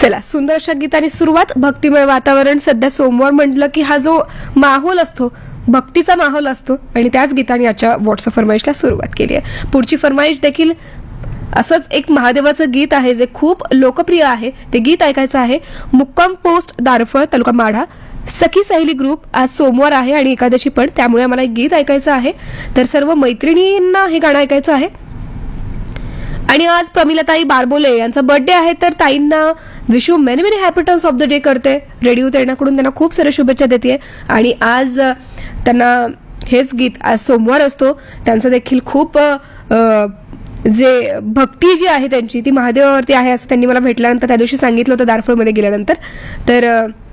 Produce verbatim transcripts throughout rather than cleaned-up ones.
चला, सुंदर अशा गीताने सुरुवात, भक्तिमय वातावरण. सध्या सोमवार म्हटलं की हा जो माहोल असतो, भक्तीचा माहोल असतो, आणि त्याच गीताने आजच्या व्हॉट्सअप फरमाईशला सुरुवात केली आहे. पुढची फरमाईश देखील असंच एक महादेवाचं गीत आहे जे खूप लोकप्रिय आहे. ते गीत ऐकायचं आहे. मुक्काम पोस्ट दारफळ, तालुका माढा, सखी सहेली ग्रुप. आज सोमवार आहे आणि एकादशी पण, त्यामुळे आम्हाला एक गीत ऐकायचं आहे. तर सर्व मैत्रिणींना हे गाणं ऐकायचं आहे. आणि आज प्रमिलाताई बारबोले यांचा बर्थडे आहे, तर ताईंना wish you many many happy returns of the day करते. रेडिओ त्यांच्याकडून त्यांना खूप साऱ्या शुभेच्छा देते. आणि आज त्यांना हेच गीत, आज सोमवार असतो, त्यांचं देखील खूप जे भक्ती जी आहे त्यांची ती महादेवावरती आहे असं त्यांनी मला भेटल्यानंतर त्या दिवशी सांगितलं होतं दारफळमध्ये गेल्यानंतर. तर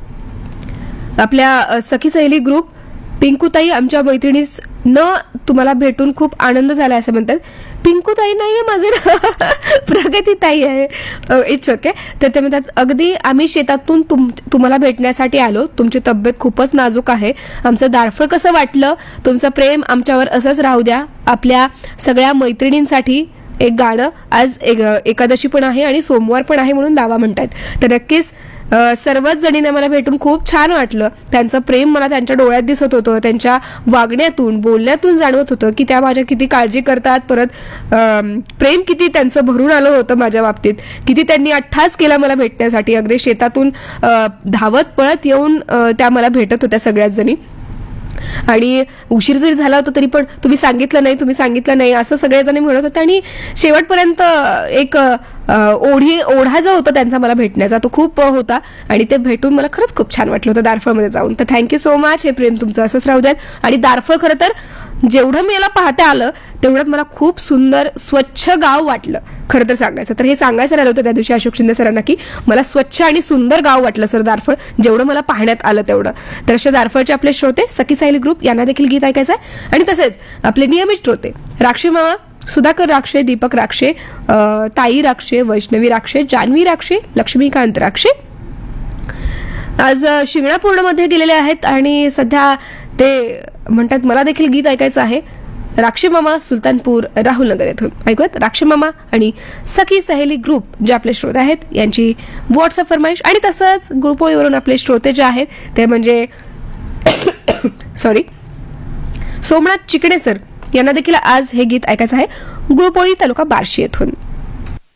आपल्या सखी सहेली ग्रुप, पिंकूताई आमच्या मैत्रिणीस न तुम्हाला भेटून खूप आनंद झाला असं म्हणतात. पिंकूताई नाहीये माझे प्रगतीताई आहे. It's okay. तर ते म्हणतात, अगदी आम्ही शेतातून तुम तुम्हाला भेटण्यासाठी आलो. तुमची तब्येत खूपच नाजूक आहे. आमचं दारफळ कसं वाटलं, तुमचं प्रेम आमच्यावर असंच राहू द्या. आपल्या सगळ्या मैत्रिणींसाठी एक गाणं, आज एक एकादशी पण आहे आणि सोमवार पण आहे म्हणून लावा म्हणतात. तर नक्कीच सर्वच जणींना मला भेटून खूप छान वाटलं. त्यांचं प्रेम मला त्यांच्या डोळ्यात दिसत होतं, त्यांच्या वागण्यातून बोलण्यातून जाणवत होतं की त्या माझ्या किती काळजी करतात. परत प्रेम किती त्यांचं भरून आलं होतं माझ्या बाबतीत, किती त्यांनी अट्टास केला मला भेटण्यासाठी. अगदी शेतातून धावत पळत येऊन त्या मला भेटत होत्या सगळ्याच जणी. आणि उशीर जरी झाला होता तरी पण तुम्ही सांगितलं नाही, तुम्ही सांगितलं नाही असं सगळेजण म्हणत होते. आणि शेवटपर्यंत एक ओढी ओढा जो होता त्यांचा मला भेटण्याचा तो खूप होता. आणि ते भेटून मला खरंच खूप छान वाटलं होतं दारफळमध्ये जाऊन. तर थँक्यू सो मच. हे प्रेम तुमचं असंच राहू द्यात. आणि दारफळ खरं तर जेवढं मी याला पाहता आलं तेवढ्यात मला खूप सुंदर स्वच्छ गाव वाटलं खरं तर सांगायचं. तर हे सांगायचं राहिलं होतं त्या दिवशी अशोक शिंदे सरांना की मला स्वच्छ आणि सुंदर गाव वाटलं सर दारफळ, जेवढं मला पाहण्यात आलं तेवढं. तर अशा दारफळचे आपले श्रोते सखी सहेली ग्रुप यांना देखील गीत ऐकायचं आहे. आणि तसेच आपले नियमित श्रोते राक्षे मामा, सुधाकर राक्षे, दीपक राक्षे, ताई राक्षे, वैष्णवी राक्षे, जान्हवी राक्षे, लक्ष्मीकांत राक्षे आज शिंगणापूर्णमध्ये गेलेले आहेत. आणि सध्या ते म्हणतात मला देखील गीत ऐकायचं आहे. राक्षे मामा, सुलतानपूर, राहुलनगर येथून. ऐकूयात राक्षे मामा आणि सखी सहेली ग्रुप जे आपले श्रोते आहेत यांची व्हॉट्सअप फरमाईश. आणि तसंच गुळपोळीवरून आपले श्रोते जे आहेत ते म्हणजे सॉरी सोमनाथ चिकणे सर यांना देखील आज हे गीत ऐकायचं आहे. गुळपोळी, तालुका बार्शी येथून.